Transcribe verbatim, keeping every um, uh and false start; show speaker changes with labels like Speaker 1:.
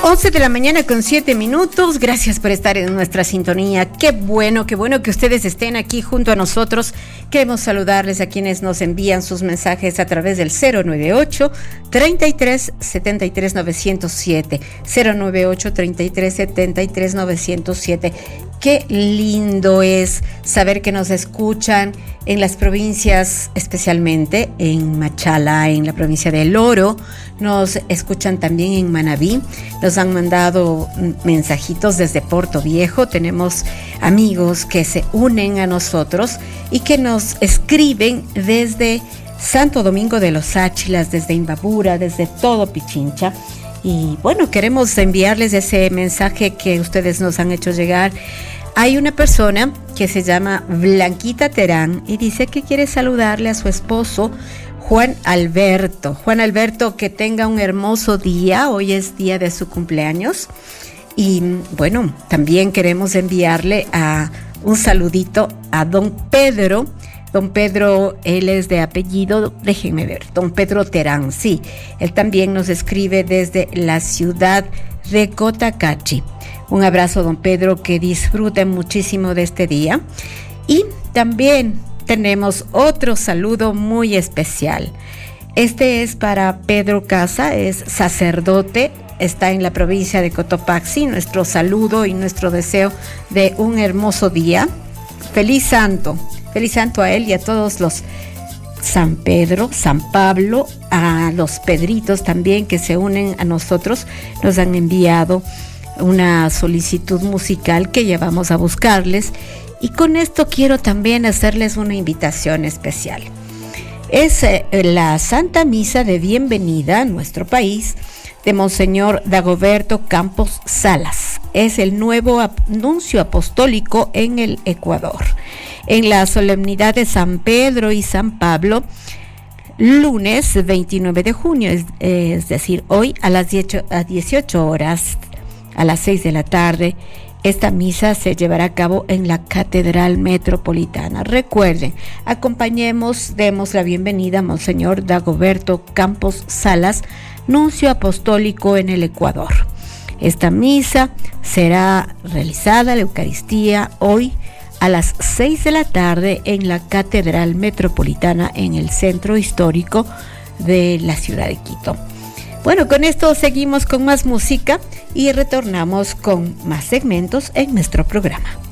Speaker 1: once de la mañana con siete minutos. Gracias por estar en nuestra sintonía. Qué bueno, qué bueno que ustedes estén aquí junto a nosotros. Queremos saludarles a quienes nos envían sus mensajes a través del cero nueve ocho, treinta y tres, setenta y tres, novecientos siete. cero nueve ocho, treinta y tres, setenta y tres, novecientos siete. Qué lindo es saber que nos escuchan en las provincias, especialmente en Machala, en la provincia de El Oro. Nos escuchan también en Manabí. Nos han mandado mensajitos desde Puerto Viejo. Tenemos amigos que se unen a nosotros y que nos escriben desde Santo Domingo de los Áchilas, desde Imbabura, desde todo Pichincha. Y bueno, queremos enviarles ese mensaje que ustedes nos han hecho llegar. Hay una persona que se llama Blanquita Terán y dice que quiere saludarle a su esposo Juan Alberto. Juan Alberto, que tenga un hermoso día. Hoy es día de su cumpleaños. Y bueno, también queremos enviarle a un saludito a don Pedro. Don Pedro, él es de apellido, déjenme ver, don Pedro Terán, sí. Él también nos escribe desde la ciudad de Cotacachi. Un abrazo, don Pedro, que disfruten muchísimo de este día. Y también tenemos otro saludo muy especial. Este es para Pedro Casa, es sacerdote, está en la provincia de Cotopaxi. Nuestro saludo y nuestro deseo de un hermoso día. Feliz Santo. Feliz Santo a él y a todos los San Pedro, San Pablo, a los Pedritos también que se unen a nosotros. Nos han enviado una solicitud musical que llevamos a buscarles y con esto quiero también hacerles una invitación especial. Es eh, la Santa Misa de Bienvenida a nuestro país de Monseñor Dagoberto Campos Salas. Es el nuevo nuncio apostólico en el Ecuador. En la solemnidad de San Pedro y San Pablo, lunes veintinueve de junio, es, es decir, hoy a las dieciocho horas, a las seis de la tarde, esta misa se llevará a cabo en la Catedral Metropolitana. Recuerden, acompañemos, demos la bienvenida a Monseñor Dagoberto Campos Salas, nuncio apostólico en el Ecuador. Esta misa será realizada, la Eucaristía, hoy a las seis de la tarde en la Catedral Metropolitana en el centro histórico de la ciudad de Quito. Bueno, con esto seguimos con más música y retornamos con más segmentos en nuestro programa.